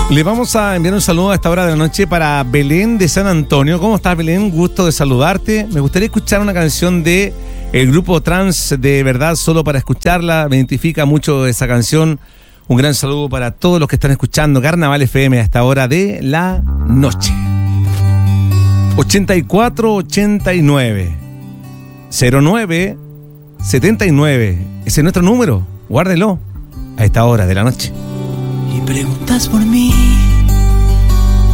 Le vamos a enviar un saludo a esta hora de la noche para Belén de San Antonio. ¿Cómo estás, Belén? Gusto de saludarte. Me gustaría escuchar una canción de el grupo Trans, de verdad, solo para escucharla. Me identifica mucho esa canción. Un gran saludo para todos los que están escuchando Carnaval FM a esta hora de la noche. 8489 09 79. Ese es nuestro número. Guárdelo a esta hora de la noche. Y preguntas por mí.